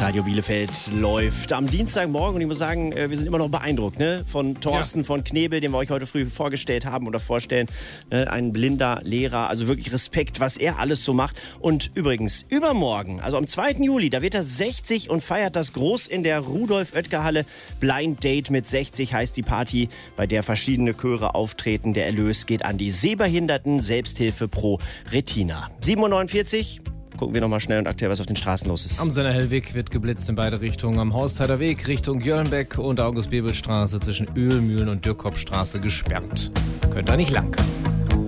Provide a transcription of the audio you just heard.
Radio Bielefeld läuft am Dienstagmorgen und ich muss sagen, wir sind immer noch beeindruckt, ne? Von Thorsten von Knebel, den wir euch heute früh vorgestellt haben oder vorstellen. Ein blinder Lehrer, also wirklich Respekt, was er alles so macht. Und übrigens, übermorgen, also am 2. Juli, da wird er 60 und feiert das groß in der Rudolf-Oetker-Halle. Blind Date mit 60 heißt die Party, bei der verschiedene Chöre auftreten. Der Erlös geht an die Sehbehinderten Selbsthilfe pro Retina. 7.49 Uhr. Gucken wir nochmal schnell und aktuell, was auf den Straßen los ist. Am Senner-Hellweg wird geblitzt in beide Richtungen. Am Hausteiler Weg Richtung Jörnbeck und August-Bebel-Straße zwischen Ölmühlen und Dürkopstraße gesperrt. Könnt da nicht lang.